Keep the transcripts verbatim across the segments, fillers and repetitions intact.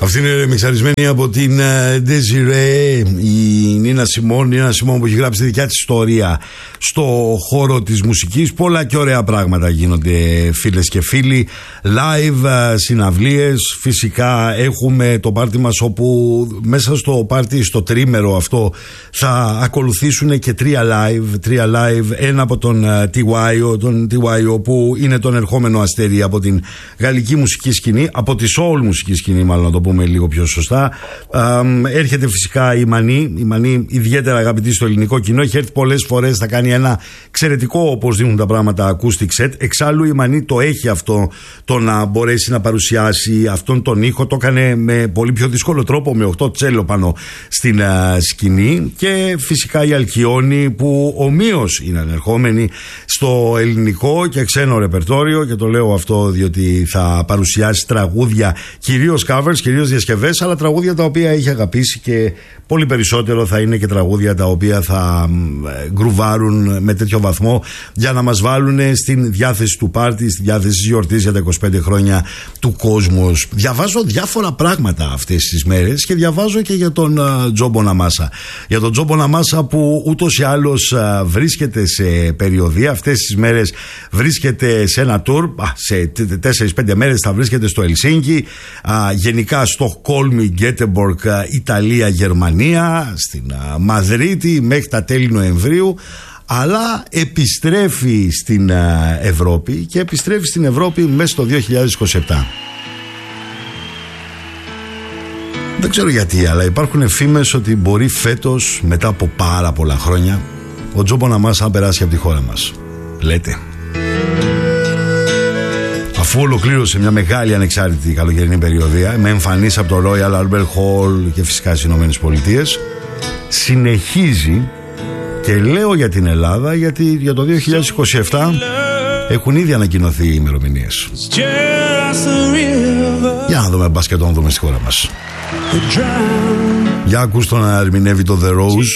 Αυτή είναι μιξαρισμένη από την Desiree, η Νίνα Σιμών. Νίνα Σιμών που έχει γράψει τη δικιά της ιστορία στο χώρο της μουσικής. Πολλά και ωραία πράγματα γίνονται, φίλες και φίλοι. Live, συναυλίες. Φυσικά έχουμε το πάρτι μας, όπου μέσα στο πάρτι, στο τρίμερο αυτό, θα ακολουθήσουν και τρία live. Τρία live, ένα από τον τι γουάι, τον τι γουάι, όπου είναι τον ερχόμενο αστέρι από την γαλλική μουσική σκηνή, από τη soul μουσική σκηνή, μάλλον να το πούμε λίγο πιο σωστά. Ε, έρχεται φυσικά η Μανή, η Μανή ιδιαίτερα αγαπητή στο ελληνικό κοινό. Έχει έρθει πολλές φορές, θα κάνει ένα εξαιρετικό, όπως δίνουν τα πράγματα, acoustic set. Εξάλλου η Μανή το έχει αυτό, το να μπορέσει να παρουσιάσει αυτόν τον ήχο. Το έκανε με πολύ πιο δύσκολο τρόπο, με οκτώ τσέλο πάνω στην uh, σκηνή. Και φυσικά η Αλκιόνη, που ομοίως είναι ανερχόμενη στο ελληνικό και ξένο ρεπερτόριο, και το λέω αυτό διότι θα παρουσιάσει τραγούδια, κυρίως covers, κυρίως διασκευές, αλλά τραγούδια τα οποία έχει αγαπήσει, και πολύ περισσότερο θα είναι και τραγούδια τα οποία θα γκρουβάρουν με τέτοιο βαθμό για να μας βάλουν στην διάθεση του πάρτι, στη διάθεση της γιορτής για τα είκοσι πέντε χρόνια του κόσμου. Διαβάζω διάφορα πράγματα αυτές τις μέρες και διαβάζω και για τον Τζο Μποναμάσα. Για τον Τζο Μποναμάσα, που ούτως ή άλλως βρίσκεται σε περιοδία. Αυτές τις μέρες βρίσκεται σε ένα tour, σε τέσσερις πέντε μέρες θα βρίσκεται στο Ελσίνκι, γενικά Στοκχόλμη, Γκέτεμπορκ, Ιταλία, Γερμανία, στην Μαδρίτη μέχρι τα τέλη Νοεμβρίου, αλλά επιστρέφει στην Ευρώπη, και επιστρέφει στην Ευρώπη μέσα στο δύο χιλιάδες είκοσι επτά. Δεν ξέρω γιατί, αλλά υπάρχουν φήμες ότι μπορεί φέτος, μετά από πάρα πολλά χρόνια, ο Τζο Μποναμάσα να περάσει από τη χώρα μας. Λέτε. Αφού ολοκλήρωσε μια μεγάλη ανεξάρτητη καλοκαιρινή περιοδία, με εμφανίσεις από το Royal Albert Hall και φυσικά στις Ηνωμένες Πολιτείες, συνεχίζει, και λέω για την Ελλάδα γιατί για το δύο χιλιάδες είκοσι επτά έχουν ήδη ανακοινωθεί οι ημερομηνίες. Για να δούμε, μπας και τον δούμε στη χώρα μας. Για ακούς να ερμηνεύει το The Rose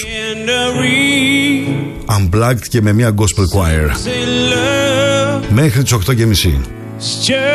Unplugged και με μια gospel choir μέχρι τις οκτώ και μισή.